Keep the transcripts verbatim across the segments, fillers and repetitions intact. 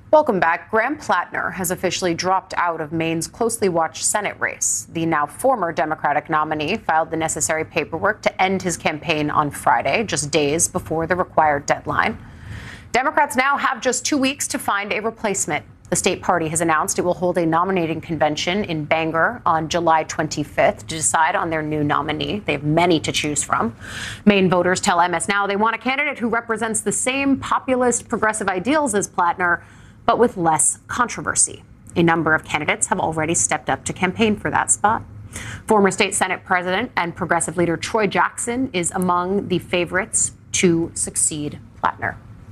Welcome back. Graham Plattner has officially dropped out of Maine's closely watched Senate race. The now former Democratic nominee filed the necessary paperwork to end his campaign on Friday, just days before the required deadline. Democrats now have just two weeks to find a replacement. The state party has announced it will hold a nominating convention in Bangor on July twenty-fifth to decide on their new nominee. They have many to choose from. Maine voters tell M S Now they want a candidate who represents the same populist progressive ideals as Plattner, but with less controversy. A number of candidates have already stepped up to campaign for that spot. Former state Senate president and progressive leader Troy Jackson is among the favorites to succeed Plattner.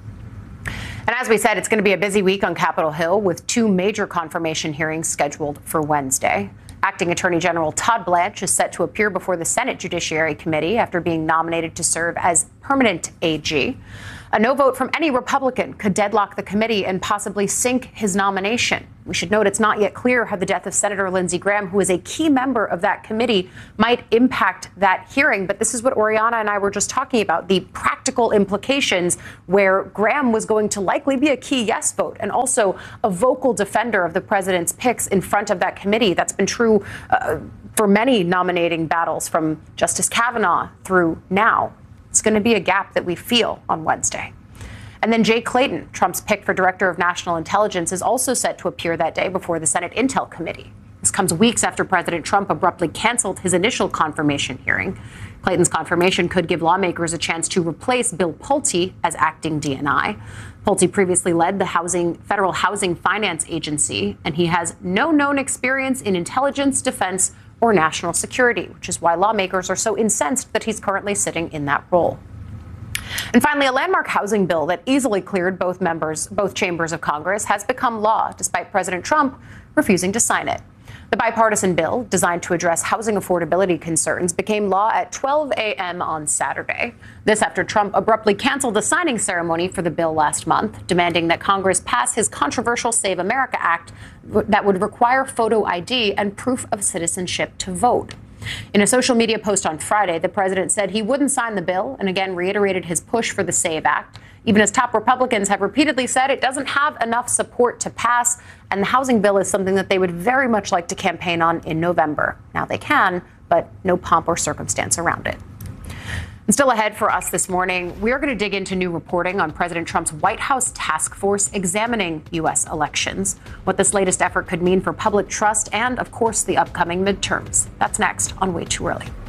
And as we said, it's going to be a busy week on Capitol Hill with two major confirmation hearings scheduled for Wednesday. Acting Attorney General Todd Blanche is set to appear before the Senate Judiciary Committee after being nominated to serve as permanent A G. A no vote from any Republican could deadlock the committee and possibly sink his nomination. We should note it's not yet clear how the death of Senator Lindsey Graham, who is a key member of that committee, might impact that hearing. But this is what Oriana and I were just talking about, the practical implications where Graham was going to likely be a key yes vote and also a vocal defender of the president's picks in front of that committee. That's been true uh, for many nominating battles from Justice Kavanaugh through now. It's going to be a gap that we feel on Wednesday. And then Jay Clayton, Trump's pick for Director of National Intelligence, is also set to appear that day before the Senate Intel Committee. This comes weeks after President Trump abruptly canceled his initial confirmation hearing. Clayton's confirmation could give lawmakers a chance to replace Bill Pulte as acting D N I. Pulte previously led the Housing, Federal Housing Finance Agency, and he has no known experience in intelligence, defense, or national security, which is why lawmakers are so incensed that he's currently sitting in that role. And finally, a landmark housing bill that easily cleared both members, both chambers of Congress has become law, despite President Trump refusing to sign it. The bipartisan bill, designed to address housing affordability concerns, became law at twelve a.m. on Saturday. This after Trump abruptly canceled the signing ceremony for the bill last month, demanding that Congress pass his controversial Save America Act that would require photo I D and proof of citizenship to vote. In a social media post on Friday, the president said he wouldn't sign the bill and again reiterated his push for the SAVE Act, even as top Republicans have repeatedly said it doesn't have enough support to pass. And the housing bill is something that they would very much like to campaign on in November. Now they can, but no pomp or circumstance around it. And still ahead for us this morning, we are going to dig into new reporting on President Trump's White House task force examining U S elections, what this latest effort could mean for public trust, and, of course, the upcoming midterms. That's next on Way Too Early.